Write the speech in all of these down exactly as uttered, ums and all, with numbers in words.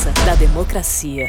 força da democracia.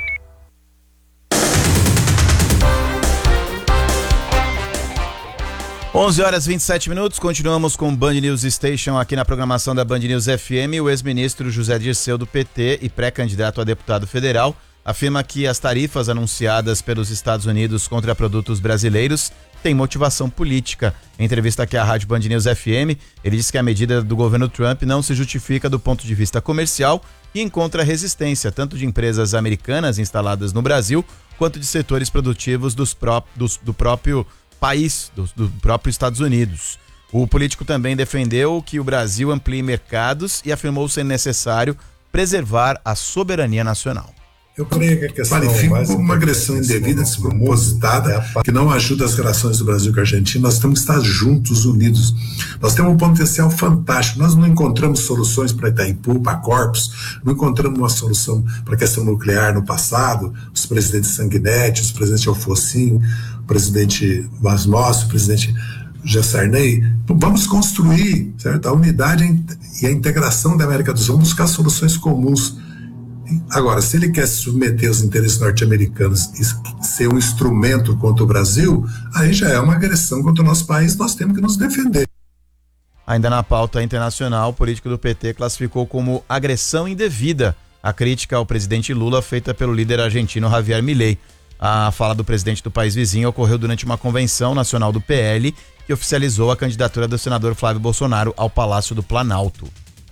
onze horas e vinte e sete minutos, continuamos com o Band News Station aqui na programação da Band News F M. O ex-ministro José Dirceu do P T e pré-candidato a deputado federal afirma que as tarifas anunciadas pelos Estados Unidos contra produtos brasileiros têm motivação política. Em entrevista aqui à Rádio Band News F M, ele disse que a medida do governo Trump não se justifica do ponto de vista comercial e encontra resistência tanto de empresas americanas instaladas no Brasil quanto de setores produtivos dos pró- dos, do próprio país, do, do próprio Estados Unidos. O político também defendeu que o Brasil amplie mercados e afirmou ser necessário preservar a soberania nacional. Eu creio que a questão qualifico como uma agressão indevida, despropositada, que não ajuda as relações do Brasil com a Argentina. Nós temos que estar juntos, unidos. Nós temos um potencial fantástico. Nós não encontramos soluções para Itaipu, para Corpus, não encontramos uma solução para a questão nuclear no passado. Os presidentes Sanguinetti, os presidentes Alfocin, o presidente Vasmos, o presidente Gessarney. Vamos construir, certo? A unidade e a integração da América do Sul, vamos buscar soluções comuns. Agora, se ele quer se submeter aos interesses norte-americanos e ser um instrumento contra o Brasil, aí já é uma agressão contra o nosso país, nós temos que nos defender. Ainda na pauta internacional, o político do P T classificou como agressão indevida a crítica ao presidente Lula feita pelo líder argentino Javier Milei. A fala do presidente do país vizinho ocorreu durante uma convenção nacional do P L que oficializou a candidatura do senador Flávio Bolsonaro ao Palácio do Planalto.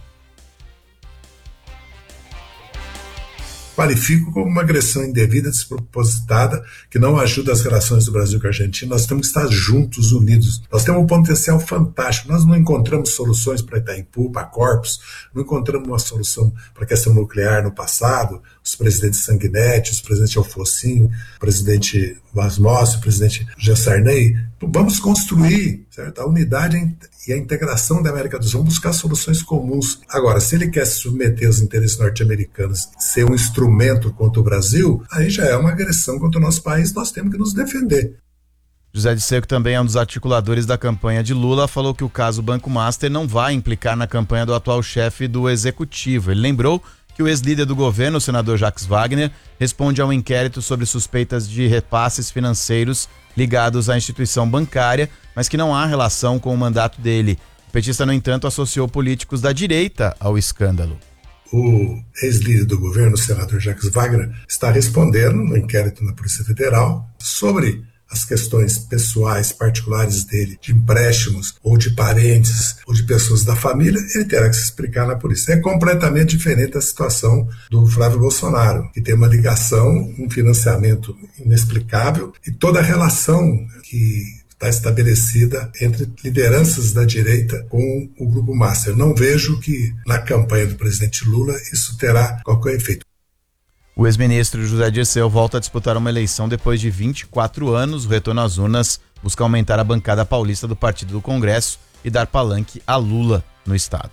Qualifico como uma agressão indevida, despropositada, que não ajuda as relações do Brasil com a Argentina. Nós temos que estar juntos, unidos. Nós temos um potencial fantástico. Nós não encontramos soluções para Itaipu, para Corpus, não encontramos uma solução para a questão nuclear no passado. Os presidentes Sanguinetti, os presidentes Alfocin, o presidente Vasmos, o presidente Gessarney. Vamos construir, certo? A unidade e a integração da América do Sul, vamos buscar soluções comuns. Agora, se ele quer se submeter aos interesses norte-americanos, ser um instrumento contra o Brasil, aí já é uma agressão contra o nosso país, nós temos que nos defender. José Dirceu, que também é um dos articuladores da campanha de Lula, falou que o caso Banco Master não vai implicar na campanha do atual chefe do executivo. Ele lembrou que o ex-líder do governo, o senador Jacques Wagner, responde a um inquérito sobre suspeitas de repasses financeiros ligados à instituição bancária, mas que não há relação com o mandato dele. O petista, no entanto, associou políticos da direita ao escândalo. O ex-líder do governo, o senador Jacques Wagner, está respondendo no inquérito na Polícia Federal sobre as questões pessoais, particulares dele, de empréstimos, ou de parentes, ou de pessoas da família. Ele terá que se explicar na polícia. É completamente diferente da situação do Flávio Bolsonaro, que tem uma ligação, um financiamento inexplicável, e toda a relação que está estabelecida entre lideranças da direita com o Grupo Master. Não vejo que na campanha do presidente Lula isso terá qualquer efeito. O ex-ministro José Dirceu volta a disputar uma eleição depois de vinte e quatro anos. O retorno às urnas busca aumentar a bancada paulista do Partido do Congresso e dar palanque a Lula no estado.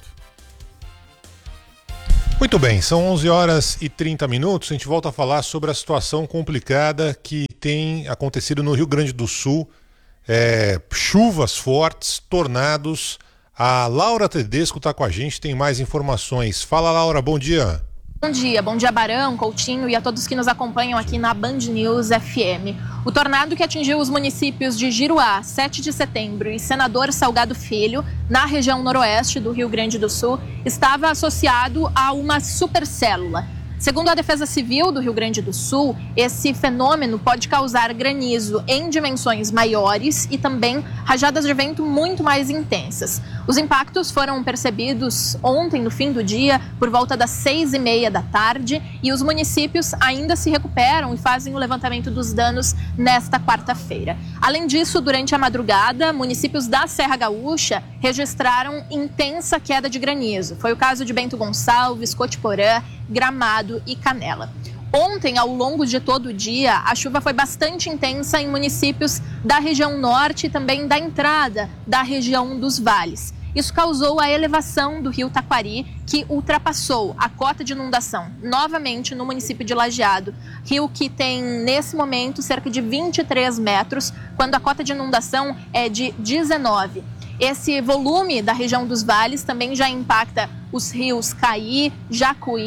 Muito bem, são onze horas e trinta minutos. A gente volta a falar sobre a situação complicada que tem acontecido no Rio Grande do Sul. É, chuvas fortes, tornados. A Laura Tedesco está com a gente, tem mais informações. Fala, Laura, bom dia. Bom dia, bom dia Barão, Coutinho e a todos que nos acompanham aqui na Band News F M. O tornado que atingiu os municípios de Giruá, sete de setembro e Senador Salgado Filho, na região noroeste do Rio Grande do Sul, estava associado a uma supercélula. Segundo a Defesa Civil do Rio Grande do Sul, esse fenômeno pode causar granizo em dimensões maiores e também rajadas de vento muito mais intensas. Os impactos foram percebidos ontem, no fim do dia, por volta das seis e meia da tarde, e os municípios ainda se recuperam e fazem o levantamento dos danos nesta quarta-feira. Além disso, durante a madrugada, municípios da Serra Gaúcha registraram intensa queda de granizo. Foi o caso de Bento Gonçalves, Cotiporã, Gramado e Canela. Ontem, ao longo de todo o dia, a chuva foi bastante intensa em municípios da região norte e também da entrada da região dos vales. Isso causou a elevação do rio Taquari, que ultrapassou a cota de inundação novamente no município de Lajeado. Rio que tem, nesse momento, cerca de vinte e três metros, quando a cota de inundação é de dezenove. Esse volume da região dos vales também já impacta os rios Caí, Jacuí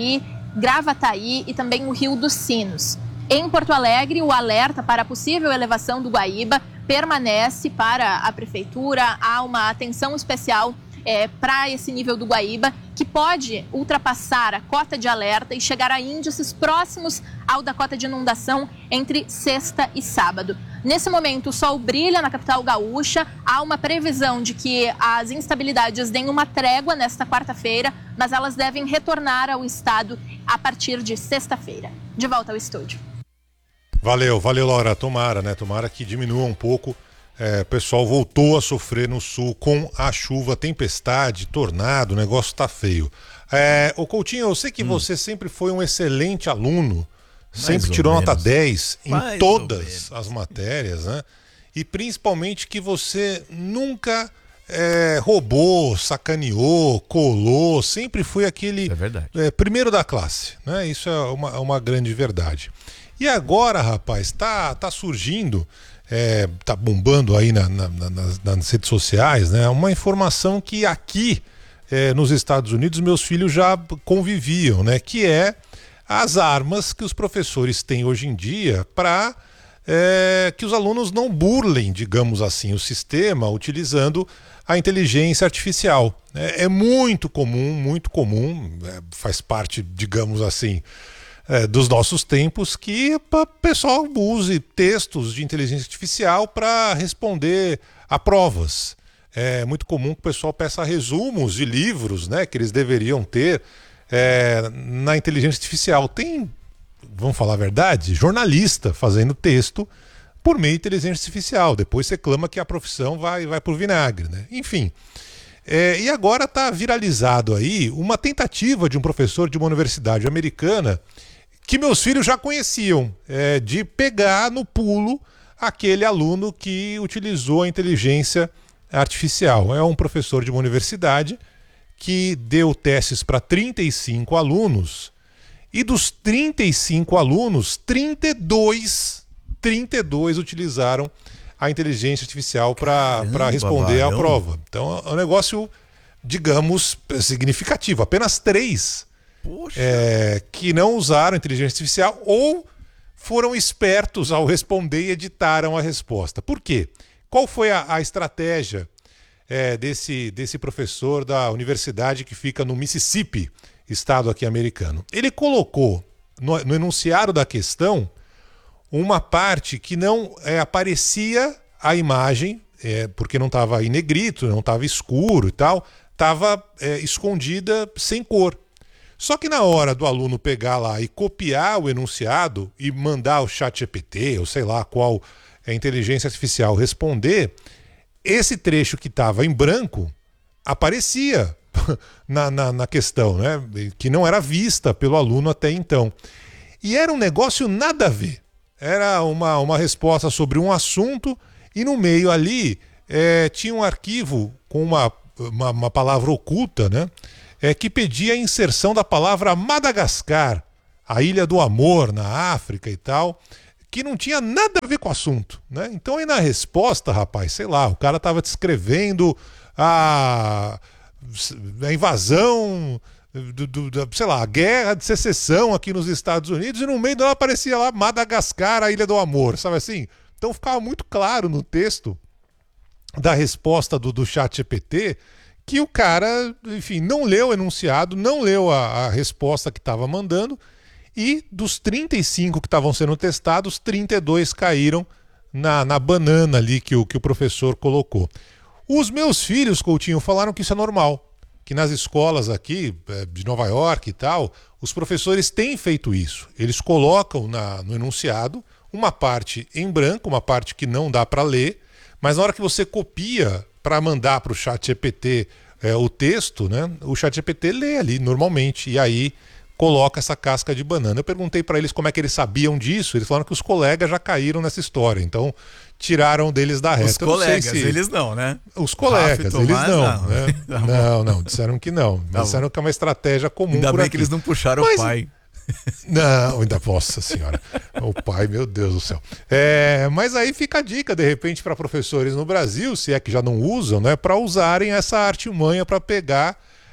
Gravataí e também o Rio dos Sinos. Em Porto Alegre, o alerta para a possível elevação do Guaíba permanece para a prefeitura. Há uma atenção especial é, para esse nível do Guaíba, que pode ultrapassar a cota de alerta e chegar a índices próximos ao da cota de inundação entre sexta e sábado. Nesse momento, o sol brilha na capital gaúcha. Há uma previsão de que as instabilidades deem uma trégua nesta quarta-feira, mas elas devem retornar ao estado a partir de sexta-feira. De volta ao estúdio. Valeu, valeu, Laura. Tomara, né? Tomara que diminua um pouco. É, o pessoal voltou a sofrer no sul com a chuva, tempestade, tornado, o negócio tá feio. É, ô Coutinho, eu sei que hum. você sempre foi um excelente aluno, Mais sempre tirou menos. nota dez em Mais todas as matérias, né? E principalmente que você nunca é, roubou, sacaneou, colou, sempre foi aquele é é, primeiro da classe, né? Isso é uma, uma grande verdade. E agora, rapaz, tá, tá surgindo, é, tá bombando aí na, na, na, nas, nas redes sociais, né? Uma informação que aqui é, nos Estados Unidos meus filhos já conviviam, né? Que é as armas que os professores têm hoje em dia para é, que os alunos não burlem, digamos assim, o sistema utilizando a inteligência artificial. É, é muito comum, muito comum, é, faz parte, digamos assim, É, dos nossos tempos, que o pessoal use textos de inteligência artificial para responder a provas. É muito comum que o pessoal peça resumos de livros, né, que eles deveriam ter é, na inteligência artificial. Tem, vamos falar a verdade, jornalista fazendo texto por meio de inteligência artificial. Depois reclama que a profissão vai, vai por vinagre, né? Enfim. É, e agora está viralizado aí uma tentativa de um professor de uma universidade americana que meus filhos já conheciam, é, de pegar no pulo aquele aluno que utilizou a inteligência artificial. É um professor de uma universidade que deu testes para trinta e cinco alunos e dos trinta e cinco alunos, trinta e dois, trinta e dois utilizaram a inteligência artificial para responder à prova. Então é um negócio, digamos, significativo. Apenas três É, que não usaram inteligência artificial ou foram espertos ao responder e editaram a resposta. Por quê? Qual foi a, a estratégia é, desse, desse professor da universidade que fica no Mississippi, estado aqui americano? Ele colocou no, no enunciado da questão uma parte que não é, aparecia a imagem, é, porque não estava em negrito, não estava escuro e tal, estava é, escondida sem cor. Só que na hora do aluno pegar lá e copiar o enunciado e mandar o chat G P T, ou sei lá qual é a inteligência artificial responder, esse trecho que estava em branco aparecia na, na, na questão, né? Que não era vista pelo aluno até então. E era um negócio nada a ver. Era uma, uma resposta sobre um assunto e no meio ali é, tinha um arquivo com uma, uma, uma palavra oculta, né? É, que pedia a inserção da palavra Madagascar, a Ilha do Amor, na África e tal, que não tinha nada a ver com o assunto, né? Então aí na resposta, rapaz, sei lá, o cara estava descrevendo a, a invasão, do, do, do, sei lá, a guerra de secessão aqui nos Estados Unidos e no meio dela aparecia lá Madagascar, a Ilha do Amor, sabe assim? Então ficava muito claro no texto da resposta do, do chat G P T que o cara, enfim, não leu o enunciado, não leu a, a resposta que estava mandando e dos trinta e cinco que estavam sendo testados, trinta e dois caíram na, na banana ali que o, que o professor colocou. Os meus filhos, Coutinho, falaram que isso é normal, que nas escolas aqui de Nova York e tal, os professores têm feito isso. Eles colocam na, no enunciado uma parte em branco, uma parte que não dá para ler, mas na hora que você copia para mandar para o chat G P T é, o texto, né, o chat G P T lê ali normalmente e aí coloca essa casca de banana. Eu perguntei para eles como é que eles sabiam disso, eles falaram que os colegas já caíram nessa história, então tiraram deles da reta. Os colegas, não sei se... eles não, né? Os colegas, Tomás, eles não. Não, né? não, não, disseram que não. Tá disseram que é uma estratégia comum. Ainda por bem aqui. que eles não puxaram Mas... o pai. Não, ainda, nossa senhora, o pai, meu Deus do céu. É, mas aí fica a dica, de repente, para professores no Brasil, se é que já não usam, né, para usarem essa artimanha para pegar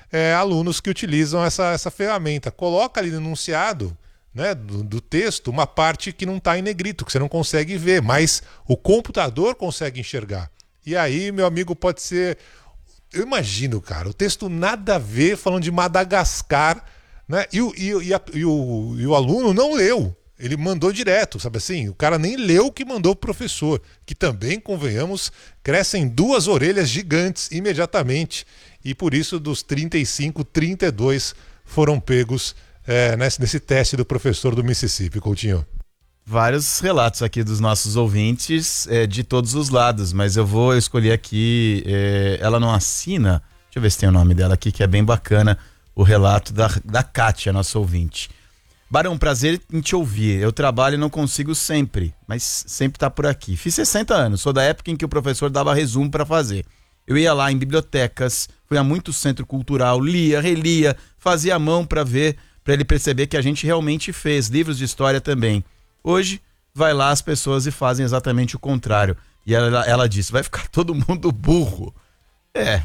é, alunos que utilizam essa, essa ferramenta. Coloca ali no enunciado, né, do, do texto uma parte que não está em negrito, que você não consegue ver, mas o computador consegue enxergar. E aí, meu amigo, pode ser... Eu imagino, cara, o texto nada a ver falando de Madagascar, né? E o, e, e, a, e, o, e o aluno não leu. Ele mandou direto, sabe assim? O cara nem leu o que mandou o professor, que também, convenhamos, crescem duas orelhas gigantes imediatamente. E por isso, dos trinta e cinco, trinta e dois foram pegos é, nesse, nesse teste do professor do Mississippi, Coutinho. Vários relatos aqui dos nossos ouvintes é, de todos os lados, mas eu vou escolher aqui, é, ela não assina, deixa eu ver se tem o nome dela aqui, que é bem bacana, o relato da, da Kátia, nossa ouvinte. Barão, prazer em te ouvir. Eu trabalho e não consigo sempre, mas sempre tá por aqui. Fiz sessenta anos, sou da época em que o professor dava resumo para fazer. Eu ia lá em bibliotecas, fui a muito centro cultural, lia, relia, fazia a mão para ver, para ele perceber que a gente realmente fez, livros de história também. Hoje, vai lá as pessoas e fazem exatamente o contrário. E ela, ela disse, vai ficar todo mundo burro. É.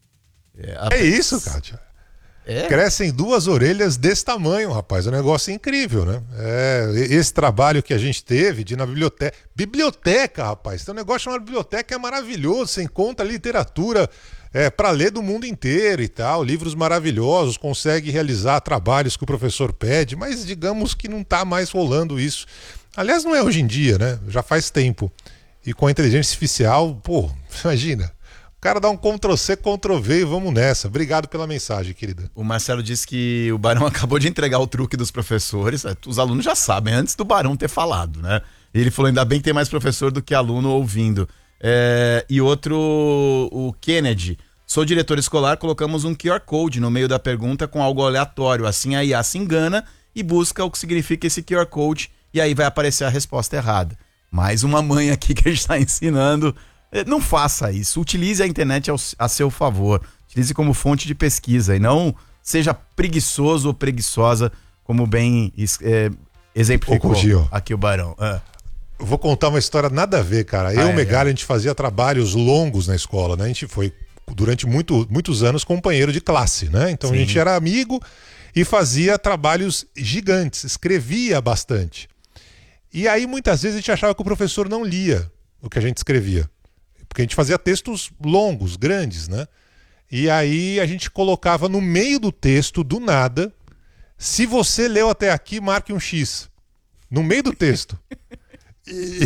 É, a... é isso, Kátia. É. Crescem duas orelhas desse tamanho, rapaz. É um negócio incrível, né? É, esse trabalho que a gente teve de ir na biblioteca. Biblioteca, rapaz. Tem um negócio chamado biblioteca que é maravilhoso. Você encontra literatura é, para ler do mundo inteiro e tal. Livros maravilhosos. Consegue realizar trabalhos que o professor pede. Mas digamos que não está mais rolando isso. Aliás, não é hoje em dia, né? Já faz tempo. E com a inteligência artificial, pô, imagina. O cara dá um control C, control V e vamos nessa. Obrigado pela mensagem, querida. O Marcelo disse que o Barão acabou de entregar o truque dos professores. Os alunos já sabem, antes do Barão ter falado, né? Ele falou, ainda bem que tem mais professor do que aluno ouvindo. É, e outro, o Kennedy. Sou diretor escolar, colocamos um Q R Code no meio da pergunta com algo aleatório. Assim a I A se engana e busca o que significa esse Q R Code e aí vai aparecer a resposta errada. Mais uma mãe aqui que a gente está ensinando... Não faça isso, utilize a internet ao, a seu favor, utilize como fonte de pesquisa e não seja preguiçoso ou preguiçosa, como bem é, exemplificou Ô, aqui o Barão. Ah. Vou contar uma história nada a ver, cara. Eu e ah, o é, Megali, é. a gente fazia trabalhos longos na escola, né? A gente foi, durante muito, muitos anos, companheiro de classe, né? Então Sim. a gente era amigo e fazia trabalhos gigantes, escrevia bastante. E aí, muitas vezes, a gente achava que o professor não lia o que a gente escrevia. Porque a gente fazia textos longos, grandes, né? E aí a gente colocava no meio do texto, do nada, se você leu até aqui, marque um X. No meio do texto. E...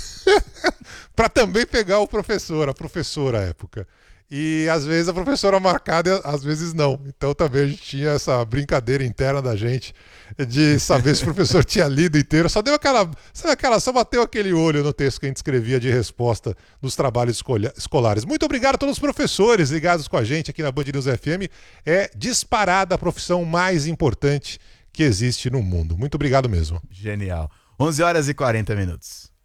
para também pegar o professor, a professora à época. E às vezes a professora marcada, às vezes não. Então também a gente tinha essa brincadeira interna da gente de saber se o professor tinha lido inteiro. Só deu aquela, sabe aquela, só bateu aquele olho no texto que a gente escrevia de resposta dos trabalhos escolares. Muito obrigado a todos os professores ligados com a gente aqui na Band News F M. É disparada a profissão mais importante que existe no mundo. Muito obrigado mesmo. Genial. onze horas e quarenta minutos.